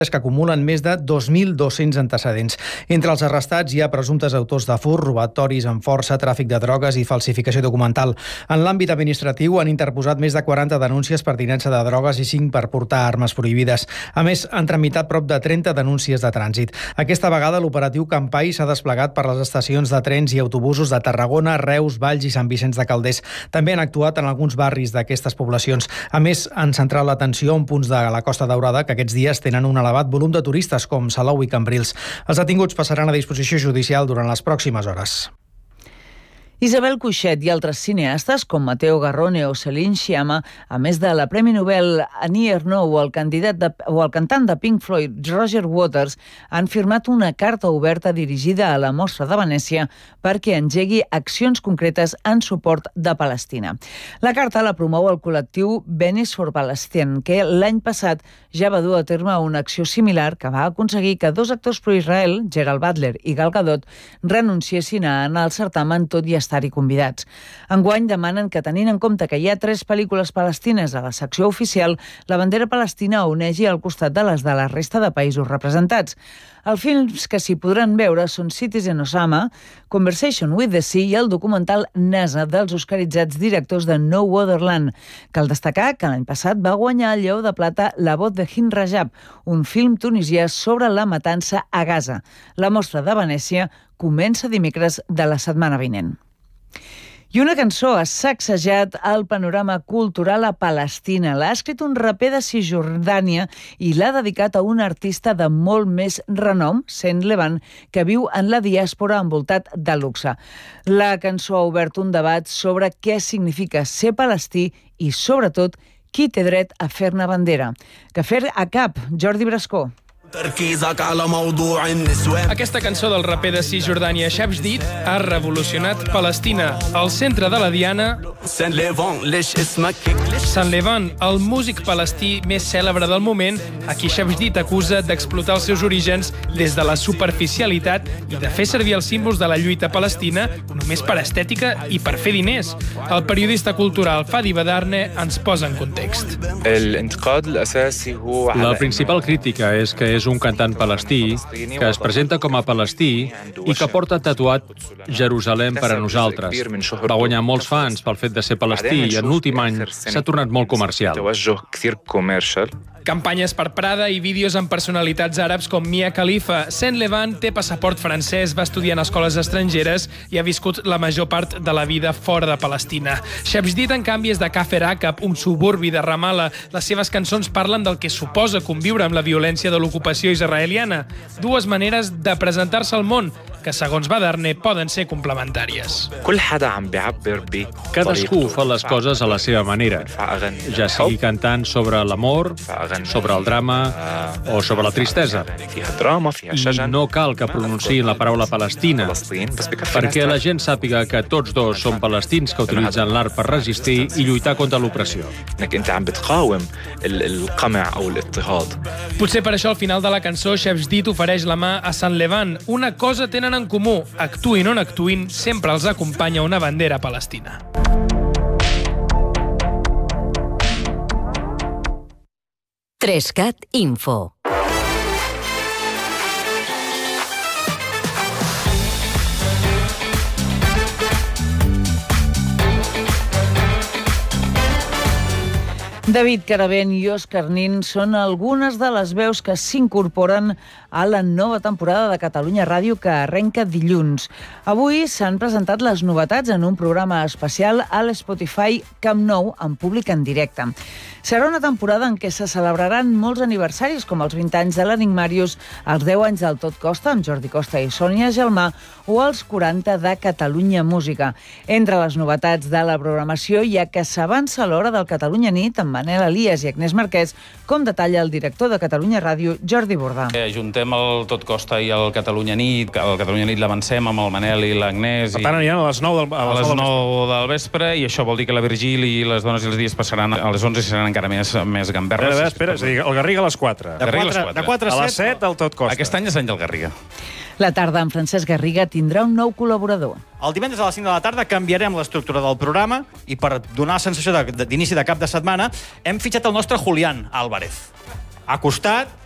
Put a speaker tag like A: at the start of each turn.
A: que acumulen més de 2.200 antecedents. Entre els arrestats hi ha presumptes autors de furt, robatoris amb força, tràfic de drogues i falsificació documental. En l'àmbit administratiu han interposat més de 40 denúncies per tinença de drogues i 5 per portar armes prohibides. A més, han tramitat prop de 30 denúncies de trànsit. Aquesta vegada l'operatiu Campai s'ha desplegat per les estacions de trens i autobusos de Tarragona, Reus, Valls i Sant Vicenç de Calders. També han actuat en alguns barris d'aquestes poblacions. A més, han centrat l'atenció en punts de la Costa Daurada que aquests dies tenen un elevat volum de turistes com Salou i Cambrils. Els detinguts passaran a disposició judicial durant les pròximes hores.
B: Isabel Cuixet i altres cineastes com Matteo Garrone o Céline Sciamma, a més de la Premi Nobel Annie Ernaux o el cantant de Pink Floyd Roger Waters, han firmat una carta oberta dirigida a la Mostra de Venècia perquè engegui accions concretes en suport de Palestina. La carta la promou el col·lectiu Venice for Palestine, que l'any passat ja va dur a terme una acció similar que va aconseguir que 2 actors pro-Israel, Gerald Butler i Gal Gadot, renunciessin a anar al certamen tot i estar-hi convidats. Enguany demanen que, tenint en compte que hi ha 3 pel·lícules palestines a la secció oficial, la bandera palestina onegi al costat de les la resta de països representats. Els films que s'hi podran veure són Citizen Osama, Conversation with the Sea i el documental NASA dels oscaritzats directors de No Other Land. Cal destacar que l'any passat va guanyar el Lleó de Plata La voz de Hind Rajab, un film tunisià sobre la matança a Gaza. La Mostra de Venècia comença dimecres de la setmana vinent. I una cançó ha sacsejat el panorama cultural a Palestina. L'ha escrit un raper de Cisjordània i l'ha dedicat a un artista de molt més renom, Saint Levan, que viu en la diàspora envoltat de luxe. La cançó ha obert un debat sobre què significa ser palestí i, sobretot, qui té dret a fer-ne bandera. Que fer a cap, Jordi Brascó.
C: Aquesta cançó del raper de Cisjordània Shab Jdid ha revolucionat Palestina. Al centre de la diana, Sant Levan, el músic palestí més cèlebre del moment, a qui Shab Jdid acusa d'explotar els seus orígens des de la superficialitat i de fer servir els símbols de la lluita palestina només per estètica i per fer diners. El periodista cultural Fadi Badarne ens posa en context.
D: La principal crítica és que és un cantant palestí que es presenta com a palestí i que porta tatuat Jerusalem per a nosaltres. Va guanyar molts fans pel fet de ser palestí i en l'últim any s'ha tornat molt comercial.
C: Campanyes per Prada i vídeos amb personalitats àrabs com Mia Khalifa. Saint Levan té passaport francès, va estudiar en escoles estrangeres i ha viscut la major part de la vida fora de Palestina. Shab Jdid, en canvi, és de Kafr Akab, un suburbi de Ramallah. Les seves cançons parlen del que suposa conviure amb la violència de l'ocupació israeliana. 2 maneres de presentar-se al món que, segons Badarne, poden ser complementàries.
D: Cadascú fa les coses a la seva manera, ja sigui cantant sobre l'amor, sobre el drama o sobre la tristesa. I no cal que pronunciïn la paraula Palestina, perquè la gent sàpiga que tots dos són palestins que utilitzen l'art per resistir i lluitar contra l'opressió.
C: Potser per això al final de la cançó Shab Jdid ofereix la mà a Sant Levan. Una cosa tenen en comú: actuïn o no actuïn, sempre els acompanya una bandera palestina.
E: Trescat Info.
B: David Caravent i Òscar Nin són algunes de les veus que s'incorporen a la nova temporada de Catalunya Ràdio que arrenca dilluns. Avui s'han presentat les novetats en un programa especial a l'Spotify Camp Nou en públic en directe. Serà una temporada en què se celebraran molts aniversaris, com els 20 anys de l'Enigmàrius, els 10 anys del Tot Costa, amb Jordi Costa i Sònia Gelmà, o els 40 de Catalunya Música. Entre les novetats de la programació hi ha que s'avança l'hora del Catalunya Nit amb Manel Elias i Agnès Marquès, com detalla el director de Catalunya Ràdio, Jordi Bordà.
F: Ajuntem el Tot Costa i el Catalunya Nit. El Catalunya Nit l'avancem amb el Manel i l'Agnès.
G: Per tant, aniran a les 9
F: del vespre, i això vol dir que la Virgili i les dones i els dies passaran a les 11 i seran encara més gamberres.
G: Espera, és a dir, el Garriga a les 4.
F: De 4
G: a les 7 el Tot Costa.
F: Aquest any és l'any del Garriga.
B: La tarda amb Francesc Garriga tindrà un nou col·laborador.
H: El divendres a les 5 de la tarda canviarem l'estructura del programa i per donar la sensació d'inici de cap de setmana hem fitxat el nostre Julián Álvarez. Ha costat,